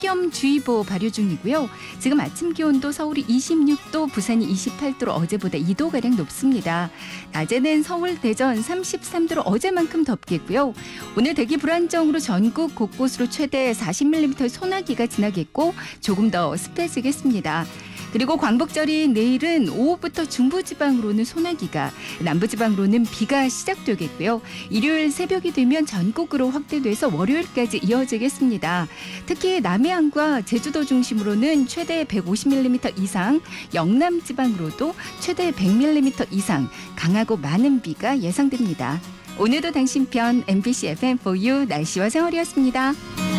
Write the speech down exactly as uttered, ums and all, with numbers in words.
폭염주의보 발효 중이고요. 지금 아침 기온도 서울이 이십육 도, 부산이 이십팔 도로 어제보다 이 도가량 높습니다. 낮에는 서울, 대전 삼십삼 도로 어제만큼 덥겠고요. 오늘 대기 불안정으로 전국 곳곳으로 최대 사십 밀리미터의 소나기가 지나겠고 조금 더 습해지겠습니다. 그리고 광복절인 내일은 오후부터 중부지방으로는 소나기가, 남부지방으로는 비가 시작되겠고요. 일요일 새벽이 되면 전국으로 확대돼서 월요일까지 이어지겠습니다. 특히 남해안과 제주도 중심으로는 최대 백오십 밀리미터 이상, 영남지방으로도 최대 백 밀리미터 이상 강하고 많은 비가 예상됩니다. 오늘도 당신 편 엠비씨 에프엠 포유 날씨와 생활이었습니다.